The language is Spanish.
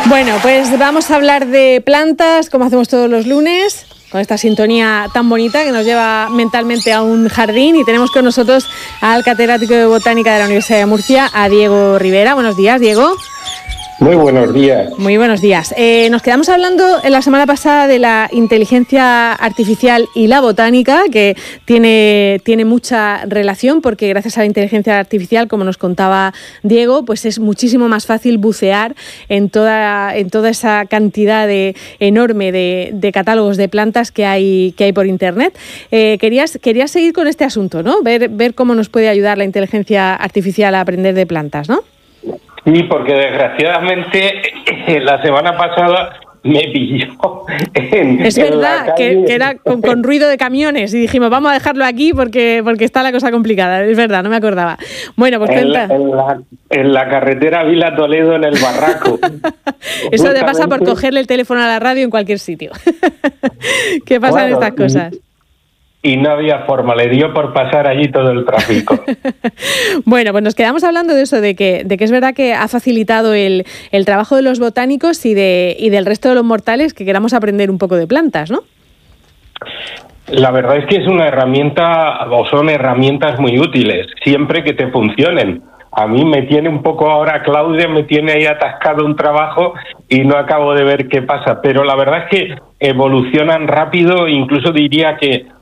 Bueno, pues vamos a hablar de plantas, como hacemos todos los lunes, con esta sintonía tan bonita que nos lleva mentalmente a un jardín, y tenemos con nosotros al catedrático de Botánica de la Universidad de Murcia, a Diego Rivera. Buenos días, Diego. Muy buenos días. Muy buenos días. Nos quedamos hablando la semana pasada de la inteligencia artificial y la botánica, que tiene mucha relación, porque gracias a la inteligencia artificial, como nos contaba Diego, pues es muchísimo más fácil bucear en toda esa cantidad enorme de catálogos de plantas que hay por internet. Querías seguir con este asunto, ¿no? Ver cómo nos puede ayudar la inteligencia artificial a aprender de plantas, ¿no? Sí, porque desgraciadamente la semana pasada me pilló Es verdad que era con ruido de camiones, y dijimos, vamos a dejarlo aquí porque está la cosa complicada. Es verdad, no me acordaba. Bueno, pues cuenta. En la carretera Vila-Toledo, en el barraco. Eso te pasa por cogerle el teléfono a la radio en cualquier sitio. ¿Qué pasan estas cosas? Y no había forma, le dio por pasar allí todo el tráfico. Bueno, pues nos quedamos hablando de eso, de que es verdad que ha facilitado el trabajo de los botánicos y del resto de los mortales que queramos aprender un poco de plantas, ¿no? La verdad es que es una herramienta, o son herramientas muy útiles, siempre que te funcionen. A mí me tiene un poco ahora, Claudia, me tiene ahí atascado un trabajo y no acabo de ver qué pasa. Pero la verdad es que evolucionan rápido, incluso diría que